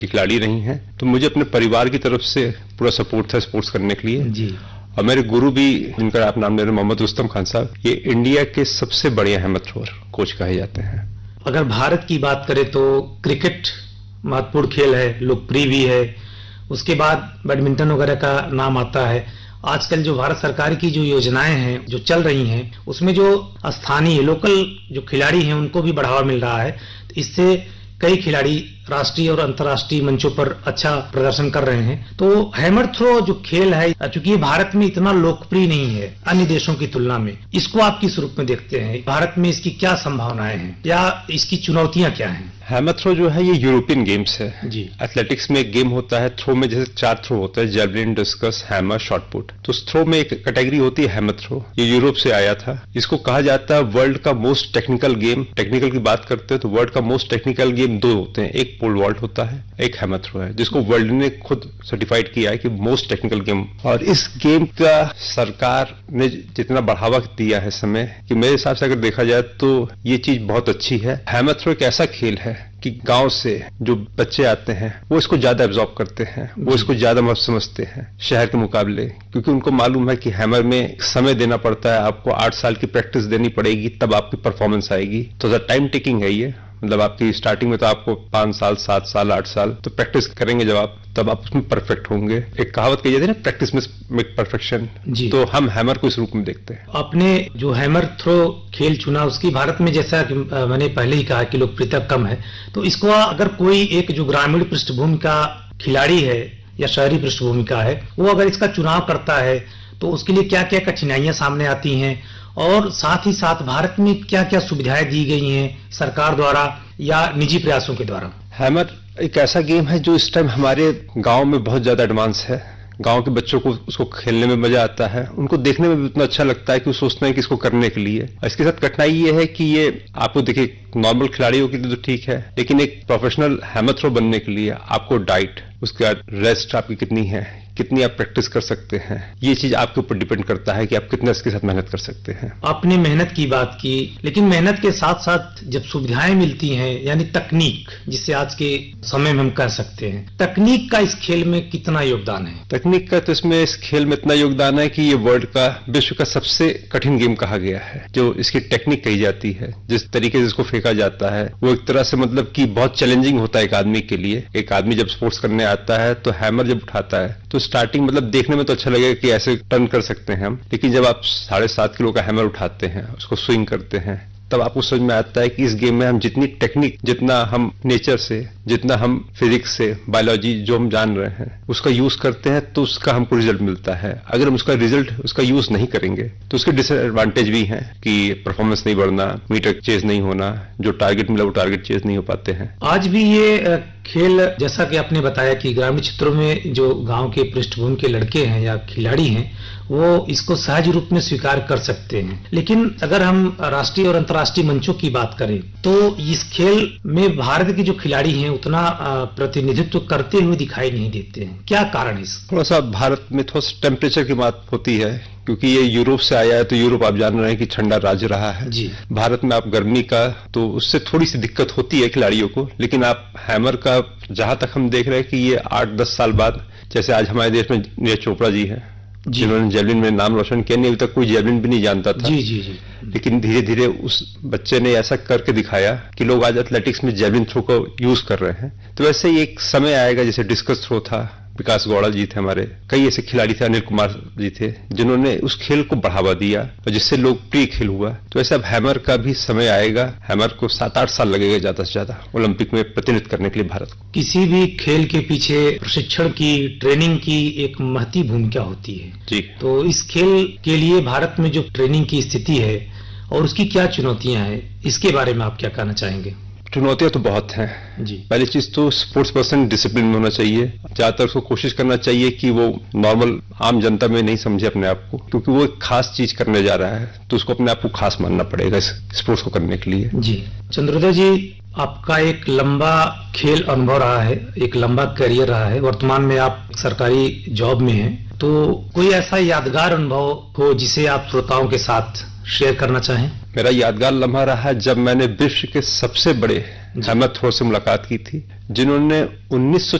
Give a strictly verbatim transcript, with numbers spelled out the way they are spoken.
की खिलाड़ी रही हैं, तो मुझे अपने परिवार की तरफ से पूरा सपोर्ट था स्पोर्ट्स करने के लिए जी। और मेरे गुरु भी, जिनका आप नाम ले रहे हैं, मोहम्मद रुस्तम खान साहब, ये इंडिया के सबसे बड़े हैमर थ्रोअर कोच कहे जाते हैं। अगर भारत की बात करें तो क्रिकेट महत्वपूर्ण खेल है, लोकप्रिय भी है, उसके बाद बैडमिंटन वगैरह का नाम आता है। आजकल जो भारत सरकार की जो योजनाएं हैं जो चल रही हैं, उसमें जो स्थानीय लोकल जो खिलाड़ी हैं उनको भी बढ़ावा मिल रहा है। इससे कई खिलाड़ी राष्ट्रीय और अंतर्राष्ट्रीय मंचों पर अच्छा प्रदर्शन कर रहे हैं। तो हैमर थ्रो जो खेल है, चूंकि ये भारत में इतना लोकप्रिय नहीं है अन्य देशों की तुलना में, इसको आप किस रूप में देखते हैं? भारत में इसकी क्या संभावनाएं हैं या इसकी चुनौतियां क्या हैं? हैमर थ्रो जो है ये यूरोपियन गेम्स है जी। एथलेटिक्स में एक गेम होता है थ्रो में, जैसे चार थ्रो होता है, javelin, discuss, hammer, shot put. तो थ्रो में एक कैटेगरी होती है हैमर थ्रो, ये यूरोप से आया था। इसको कहा जाता है वर्ल्ड का मोस्ट टेक्निकल गेम। टेक्निकल की बात करते हैं तो वर्ल्ड का मोस्ट टेक्निकल गेम दो होते हैं, एक पोल वॉल्ट होता है, एक हैमर थ्रो है, जिसको वर्ल्ड ने खुद सर्टिफाइड किया है कि मोस्ट टेक्निकल गेम। और इस गेम का सरकार ने जितना बढ़ावा दिया है समय, कि मेरे हिसाब से अगर देखा जाए तो ये चीज बहुत अच्छी है। हैमर थ्रो एक ऐसा खेल है कि गांव से जो बच्चे आते हैं वो इसको ज्यादा एब्जॉर्ब करते हैं, वो इसको ज्यादा मत समझते हैं शहर के मुकाबले, क्योंकि उनको मालूम है कि हैमर में समय देना पड़ता है, आपको आठ साल की प्रैक्टिस देनी पड़ेगी तब आपकी परफॉर्मेंस आएगी। तो टाइम टेकिंग है ये, मतलब आपकी स्टार्टिंग में तो आपको पांच साल, सात साल, आठ साल तो प्रैक्टिस करेंगे जब आप, तब आप उसमें परफेक्ट होंगे। एक कहावत कही जाती है ना, प्रैक्टिस में मेक परफेक्शन। तो हम हैमर को इस रूप में देखते हैं। आपने जो हैमर थ्रो खेल चुना, उसकी भारत में, जैसा कि मैंने पहले ही कहा कि लोकप्रियता कम है, तो इसको अगर कोई एक जो ग्रामीण पृष्ठभूमि का खिलाड़ी है या शहरी पृष्ठभूमि का है, वो अगर इसका चुनाव करता है तो उसके लिए क्या क्या कठिनाइयां सामने आती हैं, और साथ ही साथ भारत में क्या क्या सुविधाएं दी गई हैं सरकार द्वारा या निजी प्रयासों के द्वारा? हैमर एक ऐसा गेम है जो इस टाइम हमारे गांव में बहुत ज्यादा एडवांस है। गांव के बच्चों को उसको खेलने में मजा आता है, उनको देखने में भी उतना अच्छा लगता है कि वो सोचते हैं कि इसको करने के लिए। इसके साथ कठिनाई ये है कि ये आपको देखिए नॉर्मल खिलाड़ियों के लिए तो ठीक है, लेकिन एक प्रोफेशनल हैमर थ्रो बनने के लिए आपको डाइट, उसके बाद रेस्ट आपकी कितनी है, कितनी आप प्रैक्टिस कर सकते हैं, ये चीज आपके ऊपर डिपेंड करता है कि आप कितना इसके साथ मेहनत कर सकते हैं। आपने मेहनत की बात की, लेकिन मेहनत के साथ साथ जब सुविधाएं मिलती हैं, यानी तकनीक, जिसे आज के समय में हम कह सकते हैं, तकनीक का इस खेल में कितना योगदान है? तकनीक का तो इसमें इस खेल में इतना योगदान है कि ये वर्ल्ड का, विश्व का सबसे कठिन गेम कहा गया है। जो इसकी टेक्निक कही जाती है, जिस तरीके से इसको फेंका जाता है, वो एक तरह से मतलब कि बहुत चैलेंजिंग होता है एक आदमी के लिए। एक आदमी जब स्पोर्ट्स करने आता है तो हैमर जब उठाता है तो स्टार्टिंग मतलब देखने में तो अच्छा लगेगा कि ऐसे टर्न कर सकते हैं हम, लेकिन जब आप साढ़े सात किलो का हैमर उठाते हैं, उसको स्विंग करते हैं, तब आपको समझ में आता है कि इस गेम में हम जितनी टेक्निक, जितना हम नेचर से, जितना हम फिजिक्स से, बायोलॉजी जो हम जान रहे हैं उसका यूज करते हैं तो उसका हमको रिजल्ट मिलता है। अगर हम उसका रिजल्ट, उसका यूज नहीं करेंगे तो उसके डिसएडवांटेज भी हैं कि परफॉर्मेंस नहीं बढ़ना, मीटर चेज नहीं होना, जो टारगेट मिला वो टारगेट चेज नहीं हो पाते हैं। आज भी ये खेल, जैसा कि आपने बताया कि ग्रामीण क्षेत्रों में जो गांव के पृष्ठभूमि के लड़के हैं या खिलाड़ी हैं, वो इसको सहज रूप में स्वीकार कर सकते हैं। लेकिन अगर हम राष्ट्रीय और अंतर्राष्ट्रीय मंचों की बात करें तो इस खेल में भारत के जो खिलाड़ी हैं उतना प्रतिनिधित्व करते हुए दिखाई नहीं देते हैं। क्या कारण है? थोड़ा सा भारत में थोड़ा सा टेम्परेचर की बात होती है, क्योंकि ये यूरोप से आया है, तो यूरोप आप जान रहे हैं कि ठंडा राज्य रहा है जी। भारत में आप गर्मी का, तो उससे थोड़ी सी दिक्कत होती है खिलाड़ियों को। लेकिन आप हैमर का जहां तक हम देख रहे हैं कि ये आठ दस साल बाद, जैसे आज हमारे देश में नीरज चोपड़ा जी हैं जिन्होंने जेवलिन में नाम रोशन किया, नहीं अभी तक कोई जेवलिन भी नहीं जानता था। जी जी जी। लेकिन धीरे धीरे उस बच्चे ने ऐसा करके दिखाया कि लोग आज एथलेटिक्स में जेवलिन थ्रो को यूज कर रहे हैं। तो वैसे ही एक समय आएगा, जैसे डिस्कस थ्रो था, विकास गौड़ा जी थे हमारे, कई ऐसे खिलाड़ी थे, अनिल कुमार जी थे, जिन्होंने उस खेल को बढ़ावा दिया और जिससे लोकप्रिय खेल हुआ। तो ऐसा अब हैमर का भी समय आएगा। हैमर को सात आठ साल लगेगा ज्यादा से ज्यादा ओलंपिक में प्रतिनिधित्व करने के लिए भारत को। किसी भी खेल के पीछे प्रशिक्षण की, ट्रेनिंग की एक महती भूमिका होती है जी। तो इस खेल के लिए भारत में जो ट्रेनिंग की स्थिति है और उसकी क्या चुनौतियां हैं, इसके बारे में आप क्या कहना चाहेंगे? चुनौतियां तो बहुत हैं जी। पहली चीज तो स्पोर्ट्स पर्सन डिसिप्लिन में होना चाहिए। ज्यादातर उसको कोशिश करना चाहिए कि वो नॉर्मल आम जनता में नहीं समझे अपने आप को, क्योंकि वो एक खास चीज करने जा रहा है, तो उसको अपने आप को खास मानना पड़ेगा इस स्पोर्ट्स को करने के लिए। जी। चंद्रोदय जी, आपका एक लंबा खेल अनुभव रहा है, एक लंबा करियर रहा है, वर्तमान में आप सरकारी जॉब में हैं, तो कोई ऐसा यादगार अनुभव हो जिसे आप श्रोताओं के साथ शेयर करना चाहें? मेरा यादगार लम्हा रहा है जब मैंने विश्व के सबसे बड़े हैमर थ्रो से मुलाकात की थी, जिन्होंने उन्नीस सौ